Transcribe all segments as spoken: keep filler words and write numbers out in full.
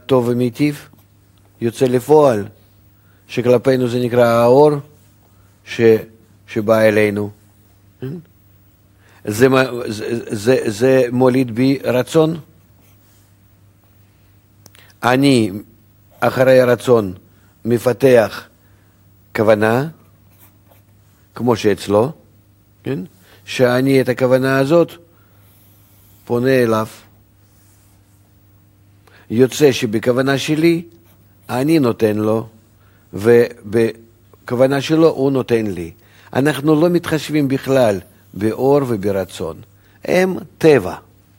טוב ומיטיב, יוצא לפועל, שכלפינו זה נקרא האור ש, שבא אלינו. זה, זה, זה, זה מוליד בי רצון. אני אחרי הרצון מפתח כוונה, כמו שאצלו, כן? שאני את הכוונה הזאת פונה אליו. יוצא שבכוונה שלי אני נותן לו, ובכוונה שלו הוא נותן לי. אנחנו לא מתחשבים בכלל באור וברצון. הם טבע.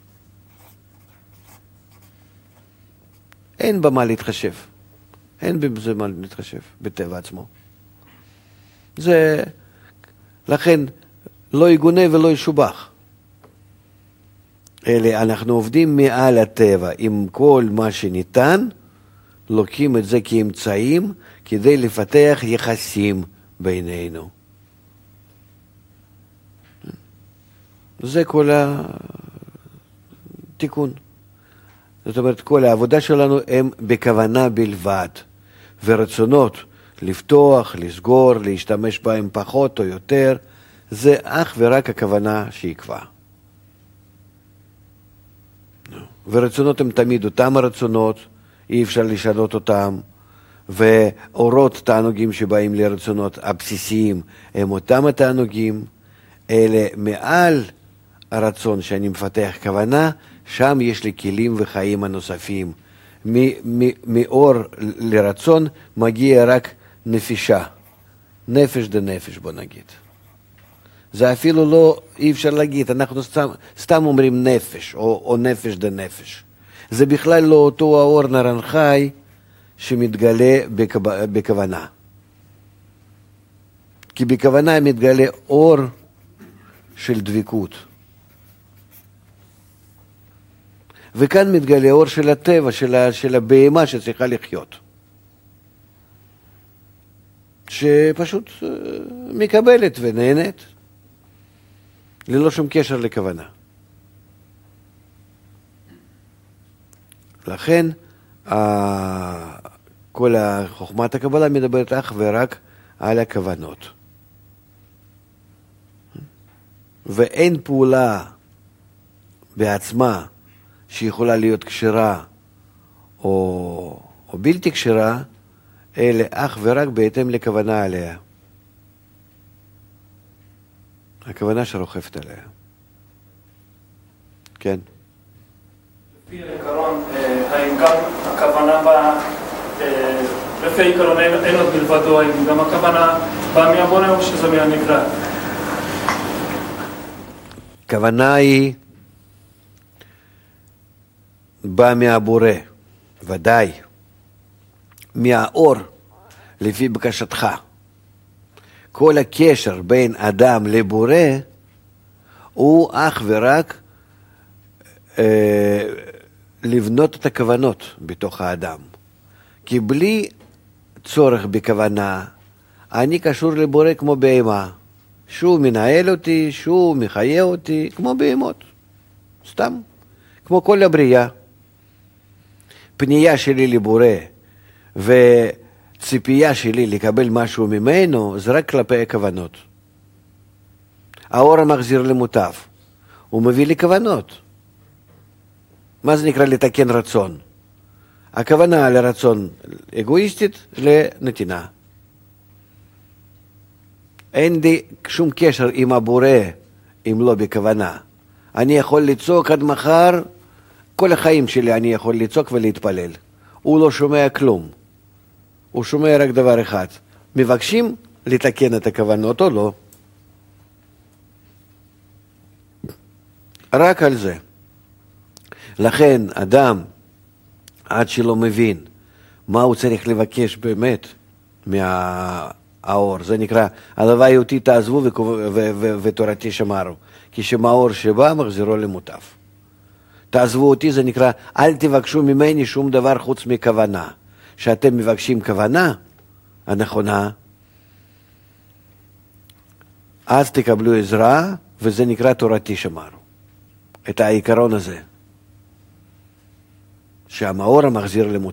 אין במה להתחשב. אין בזה מה להתחשב, בטבע עצמו. זה, לכן, לא יגונה ולא ישובח. אלה, אנחנו עובדים מעל הטבע, עם כל מה שניתן, לוקחים את זה כאמצעים, כדי לפתח יחסים בינינו. זה כל התיקון. זאת אומרת, כל העבודה שלנו הם בכוונה בלבד, ורצונות לפתוח, לסגור, להשתמש בהם פחות או יותר, זה אך ורק הכוונה שיקבע. ורצונות הם תמיד אותם הרצונות, אי אפשר לשנות אותם, ואורות תענוגים שבאים לרצונות הבסיסיים הם אותם התענוגים, אלה מעל הרצון שאני מפתח כוונה, שם יש לי כלים וחיים הנוספים. מאור לרצון מגיע רק נפישה, נפש דנפש בוא נגיד. זה אפילו לא, אי אפשר להגיד, אנחנו סתם, סתם אומרים נפש, או, או נפש דנפש. זה בכלל לא אותו האור נרנחי שמתגלה בכו, בכוונה. כי בכוונה מתגלה אור של דבקות. וכאן מתגלה אור של הטבע, של, ה, של הבהמה שצריכה לחיות. שפשוט מקבלת ונהנית. ללא שום קשר לכוונה. לכן, כל חוכמת הקבלה מדברת אך ורק על הכוונות. ואין פעולה בעצמה שיכולה להיות כשרה או, או בלתי כשרה, אלא אך ורק בהתאם לכוונה עליה. הכוונה שרוכבת עליה. כן. לפי העיקרון, האם גם הכוונה באה, לפי העיקרון אין עוד מלבדו, האם גם הכוונה באה מהבורא או שזה מהנברא? הכוונה היא באה מהבורא, ודאי. מהאור, לפי בקשתך. כל הקשר בין אדם לבורא הוא אך ורק אה, לבנות את הכוונות בתוך האדם. כי בלי צורך בכוונה, אני קשור לבורא כמו בהמה. שהוא מנהל אותי, שהוא מחיה אותי, כמו בהמות. סתם. כמו כל הבריאה. פנייה שלי לבורא ו... ציפייה שלי לקבל משהו ממנו, זה רק כלפי הכוונות. האור המחזיר למוטב. הוא מביא לי כוונות. מה זה נקרא לתקן רצון? הכוונה לרצון אגואיסטית לנתינה. אין לי שום קשר עם הבורא, אם לא בכוונה. אני יכול לצעוק עד מחר, כל החיים שלי אני יכול לצעוק ולהתפלל. הוא לא שומע כלום. הוא שומע רק דבר אחד. מבקשים לתקן את הכוונות או לא. רק על זה. לכן אדם, עד שלא מבין מה הוא צריך לבקש באמת מהאור, זה נקרא, הלוואי אותי תעזבו ותורתי שמרו. כי שמאור שבא מחזירו למוטב. תעזבו אותי זה נקרא, אל תבקשו ממני שום דבר חוץ מכוונה. שאתם מבקשים כוונה הנכונה, אז תקבלו עזרה, וזה נקרא תורתי שמרו. את העיקרון הזה. שהמאור המחזיר למוטב.